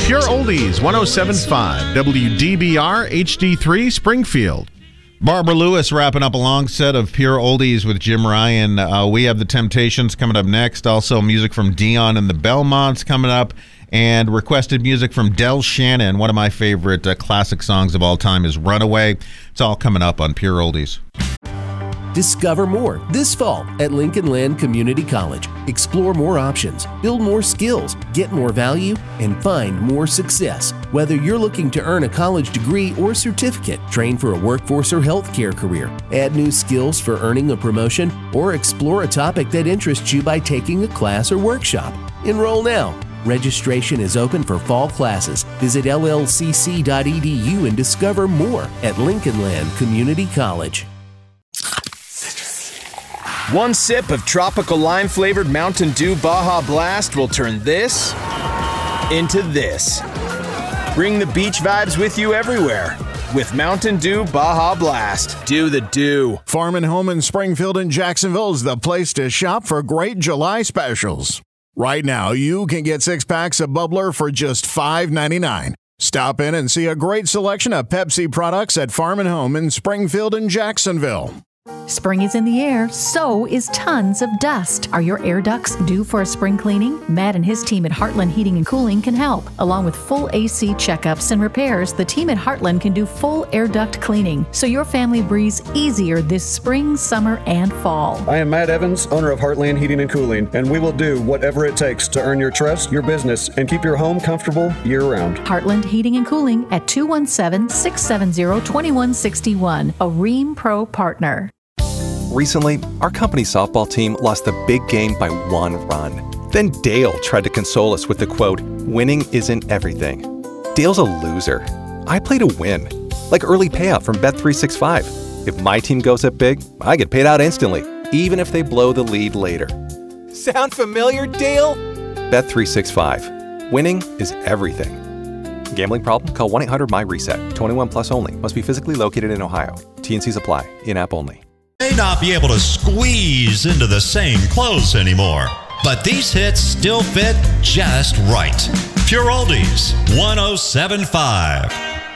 Pure Oldies, 107.5 WDBR HD3 Springfield. Barbara Lewis wrapping up a long set of Pure Oldies with Jim Ryan. We have The Temptations coming up next. Also music from Dion and the Belmonts coming up. And requested music from Del Shannon. One of my favorite classic songs of all time is Runaway. It's all coming up on Pure Oldies. Discover more this fall at Lincoln Land Community College. Explore more options, build more skills, get more value, and find more success. Whether you're looking to earn a college degree or certificate, train for a workforce or healthcare career, add new skills for earning a promotion, or explore a topic that interests you by taking a class or workshop. Enroll now. Registration is open for fall classes. Visit llcc.edu and discover more at Lincoln Land Community College. One sip of tropical lime-flavored Mountain Dew Baja Blast will turn this into this. Bring the beach vibes with you everywhere with Mountain Dew Baja Blast. Do the dew. Farm and Home in Springfield and Jacksonville is the place to shop for great July specials. Right now, you can get 6 packs of Bubbler for just $5.99. Stop in and see a great selection of Pepsi products at Farm and Home in Springfield and Jacksonville. Spring is in the air, so is tons of dust. Are your air ducts due for a spring cleaning? Matt and his team at Heartland Heating and Cooling can help. Along with full AC checkups and repairs, the team at Heartland can do full air duct cleaning, so your family breathes easier this spring, summer, and fall. I am Matt Evans, owner of Heartland Heating and Cooling, and we will do whatever it takes to earn your trust, your business, and keep your home comfortable year-round. Heartland Heating and Cooling at 217-670-2161, a Rheem Pro partner. Recently, our company softball team lost the big game by 1 run. Then Dale tried to console us with the quote, "Winning isn't everything." Dale's a loser. I play to win, like early payout from Bet365. If my team goes up big, I get paid out instantly, even if they blow the lead later. Sound familiar, Dale? Bet365. Winning is everything. Gambling problem? Call 1-800-MY-RESET. 21 plus only. Must be physically located in Ohio. T&Cs apply. In-app only. May not be able to squeeze into the same clothes anymore, but these hits still fit just right. Pure Oldies, 107.5.